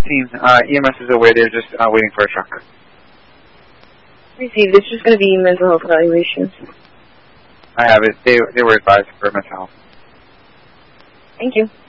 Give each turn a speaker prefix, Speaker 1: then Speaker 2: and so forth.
Speaker 1: scene. EMS is away. They're just waiting for a truck.
Speaker 2: Received. It's just going to be mental health evaluations.
Speaker 1: I have it. They were advised for mental health.
Speaker 2: Thank you.